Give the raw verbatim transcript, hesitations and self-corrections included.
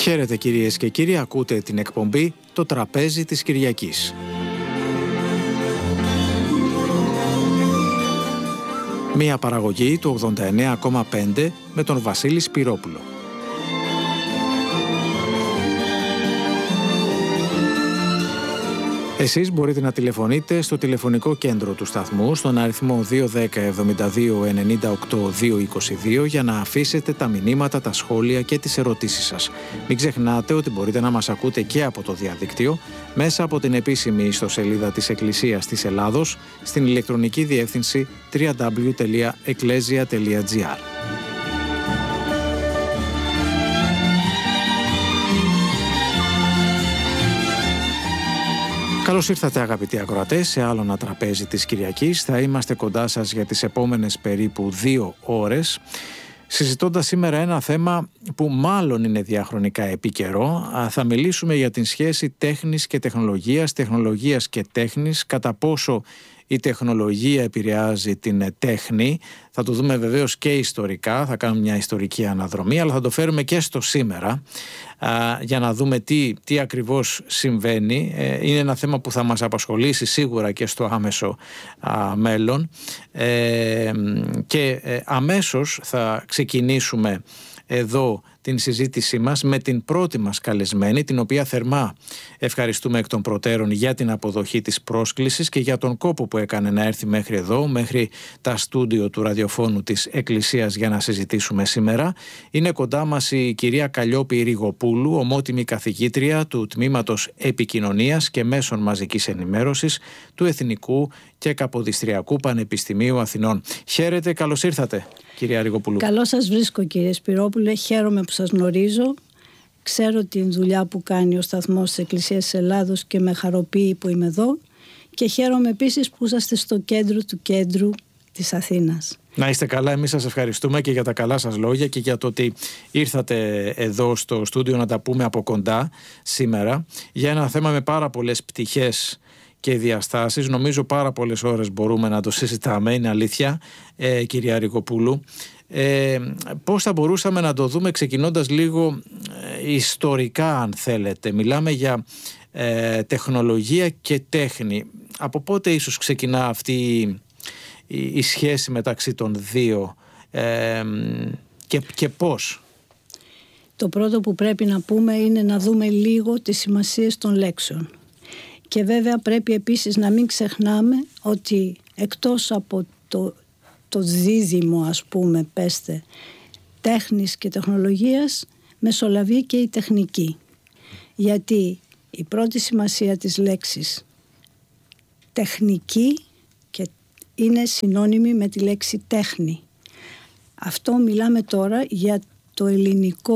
Χαίρετε κυρίες και κύριοι, ακούτε την εκπομπή «Το τραπέζι της Κυριακής». Μία παραγωγή του ογδόντα εννέα κόμμα πέντε με τον Βασίλη Σπυρόπουλο. Εσείς μπορείτε να τηλεφωνείτε στο τηλεφωνικό κέντρο του σταθμού στον αριθμό δύο ένα μηδέν εβδομήντα δύο ενενήντα οκτώ διακόσια είκοσι δύο για να αφήσετε τα μηνύματα, τα σχόλια και τις ερωτήσεις σας. Μην ξεχνάτε ότι μπορείτε να μας ακούτε και από το διαδίκτυο μέσα από την επίσημη ιστοσελίδα της Εκκλησίας της Ελλάδος στην ηλεκτρονική διεύθυνση double-u double-u double-u τελεία εκκλέσια τελεία τζι άρ. Καλώς ήρθατε αγαπητοί ακροατές σε άλλο ένα τραπέζι της Κυριακής. Θα είμαστε κοντά σας για τις επόμενες περίπου δύο ώρες, συζητώντας σήμερα ένα θέμα που μάλλον είναι διαχρονικά επίκαιρο. Θα μιλήσουμε για την σχέση τέχνης και τεχνολογίας, τεχνολογίας και τέχνης, κατά πόσο η τεχνολογία επηρεάζει την τέχνη. Θα το δούμε βεβαίως και ιστορικά, θα κάνουμε μια ιστορική αναδρομή, αλλά θα το φέρουμε και στο σήμερα α, για να δούμε τι, τι ακριβώς συμβαίνει. Ε, είναι ένα θέμα που θα μας απασχολήσει σίγουρα και στο άμεσο α, μέλλον ε, και ε, αμέσως θα ξεκινήσουμε εδώ την συζήτησή μας με την πρώτη μας καλεσμένη, την οποία θερμά ευχαριστούμε εκ των προτέρων για την αποδοχή της πρόσκλησης και για τον κόπο που έκανε να έρθει μέχρι εδώ, μέχρι τα στούντιο του ραδιοφώνου της Εκκλησίας για να συζητήσουμε σήμερα. Είναι κοντά μας η κυρία Καλλιόπη Ριγοπούλου, ομότιμη καθηγήτρια του Τμήματος Επικοινωνίας και Μέσων Μαζικής Ενημέρωσης του Εθνικού και Καποδιστριακού Πανεπιστημίου Αθηνών. Χαίρετε, καλώς ήρθατε κυρία Ριγοπούλου. Καλώς σας βρίσκω κύριε Σπυρόπουλε, χαίρομαι που σας γνωρίζω. Ξέρω την δουλειά που κάνει ο σταθμός της Εκκλησίας της Ελλάδος και με χαροποιεί που είμαι εδώ και χαίρομαι επίσης που είσαστε στο κέντρο του κέντρου της Αθήνας. Να είστε καλά, εμείς σας ευχαριστούμε και για τα καλά σας λόγια και για το ότι ήρθατε εδώ στο στούντιο να τα πούμε από κοντά σήμερα για ένα θέμα με πάρα πολλές πτυχές και διαστάσεις. Νομίζω πάρα πολλές ώρες μπορούμε να το συζητάμε, είναι αλήθεια, ε, κυρία Ριγοπούλου. Ε, πώς θα μπορούσαμε να το δούμε ξεκινώντας λίγο ε, ιστορικά αν θέλετε. Μιλάμε για ε, τεχνολογία και τέχνη. Από πότε ίσως ξεκινά αυτή η, η σχέση μεταξύ των δύο ε, και, και πώς? Το πρώτο που πρέπει να πούμε είναι να δούμε λίγο τις σημασίες των λέξεων. Και βέβαια πρέπει επίσης να μην ξεχνάμε ότι εκτός από το, το δίδυμο, ας πούμε, πέστε, τέχνης και τεχνολογίας, μεσολαβεί και η τεχνική. Γιατί η πρώτη σημασία της λέξης τεχνική και είναι συνώνυμη με τη λέξη τέχνη. Αυτό μιλάμε τώρα για το ελληνικό